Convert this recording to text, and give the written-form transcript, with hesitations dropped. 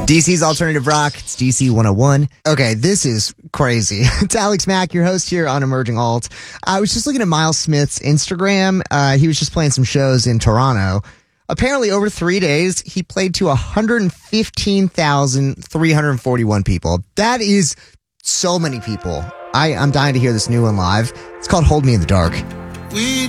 DC's Alternative Rock. It's DC 101. Okay, this is crazy. It's Alex Mack, your host here on Emerging Alt. I was just looking at Miles Smith's Instagram. He was just playing some shows in Toronto. Apparently, over 3 days, he played to 115,341 people. That is so many people. I'm dying to hear this new one live. It's called Hold Me in the Dark.